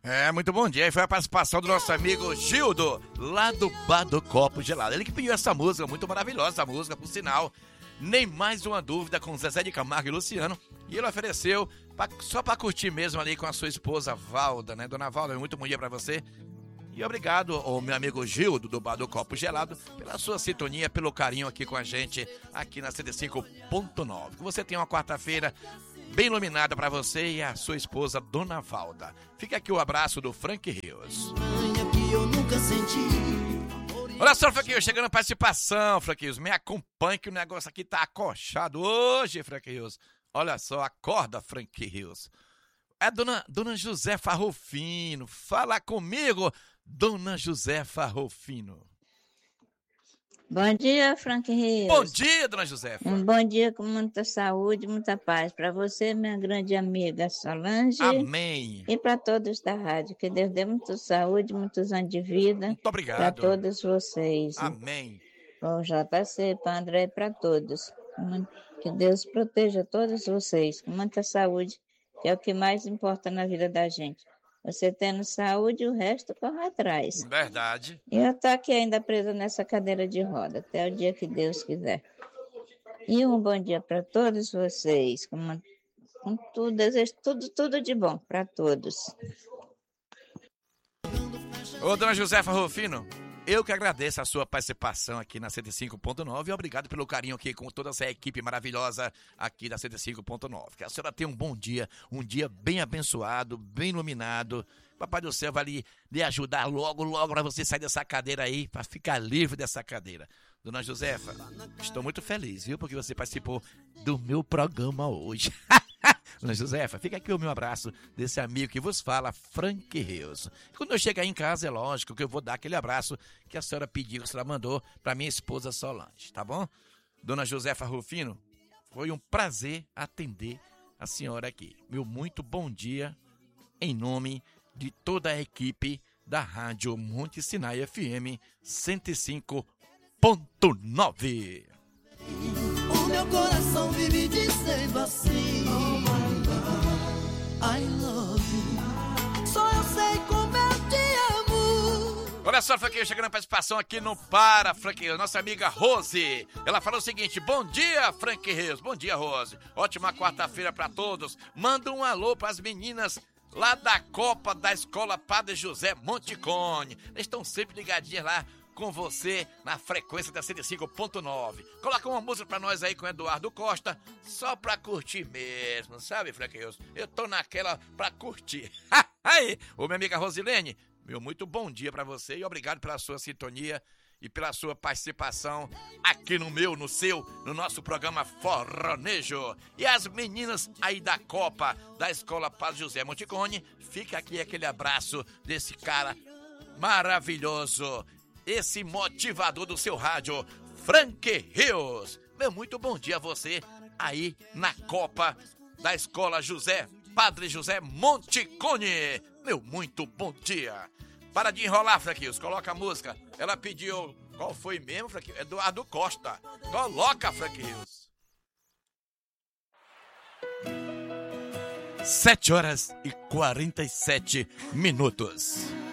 Muito bom dia. E foi a participação do nosso amigo Gildo, lá do Bar do Copo Gelado. Ele que pediu essa música, muito maravilhosa a música, por sinal. Nem mais uma dúvida com Zezé de Camargo e Luciano. E ele ofereceu só pra curtir mesmo ali com a sua esposa Valda, né? Dona Valda, muito bom dia pra você. E obrigado ao meu amigo Gildo, do Bar do Copo Gelado, pela sua sintonia, pelo carinho aqui com a gente, aqui na 105.9. Que você tenha uma quarta-feira bem iluminada pra você e a sua esposa, Dona Valda. Fica aqui o abraço do Frank Rios. Olha só, Frank Rios, chegando a participação, Frank Rios. Me acompanhe que o negócio aqui tá acochado hoje, Frank Rios. Olha só, acorda, Frank Rios. É Dona Josefa Rufino. Fala comigo, Dona Josefa Rufino. Bom dia, Frank Rios. Bom dia, Dona Josefa. Um bom dia com muita saúde, muita paz. Para você, minha grande amiga Solange. Amém. E para todos da rádio. Que Deus dê muita saúde, muitos anos de vida. Muito obrigado. Para todos vocês. Amém. Para o JC, para André e para todos. Que Deus proteja todos vocês com muita saúde, que é o que mais importa na vida da gente. Você tendo saúde, o resto corre atrás. Verdade. E eu estou aqui ainda presa nessa cadeira de roda, até o dia que Deus quiser. E um bom dia para todos vocês, com tudo, desejo tudo de bom para todos. Ô, Dona Josefa Rufino, eu que agradeço a sua participação aqui na 105.9 e obrigado pelo carinho aqui com toda essa equipe maravilhosa aqui da 105.9. Que a senhora tenha um bom dia, um dia bem abençoado, bem iluminado. Papai do céu vai lhe ajudar logo para você sair dessa cadeira aí, para ficar livre dessa cadeira. Dona Josefa, estou muito feliz, viu, porque você participou do meu programa hoje. Dona Josefa, fica aqui o meu abraço desse amigo que vos fala, Frank Rios. Quando eu chegar em casa, é lógico que eu vou dar aquele abraço que a senhora pediu, que a senhora mandou para minha esposa Solange, tá bom? Dona Josefa Rufino, foi um prazer atender a senhora aqui. Meu muito bom dia em nome de toda a equipe da Rádio Monte Sinai FM 105.9. O meu coração vive dizendo assim, I love you. Só eu sei como eu te amo. Olha só, Frank, chegando a participação aqui no Para, Frank, nossa amiga Rose. Ela falou o seguinte: bom dia, Frank Rios. Bom dia, Rose. Ótima quarta-feira pra todos. Manda um alô pras meninas lá da Copa da Escola Padre José Monticone. Eles estão sempre ligadinhas lá com você na frequência da 105.9. Coloca uma música pra nós aí com Eduardo Costa, só pra curtir mesmo, sabe, Frank Rios? Eu tô naquela pra curtir. Aí, ô minha amiga Rosilene, meu muito bom dia pra você e obrigado pela sua sintonia e pela sua participação aqui no nosso programa Forronejo. E as meninas aí da Copa da Escola Padre José Monticone, fica aqui aquele abraço desse cara maravilhoso, esse motivador do seu rádio, Frank Rios. Meu muito bom dia a você aí na Copa da Escola Padre José Monticone. Meu muito bom dia. Para de enrolar, Frank Rios, coloca a música. Ela pediu, qual foi mesmo, Frank Rios? Eduardo Costa. Coloca, Frank Rios. 7 horas e 47 minutos.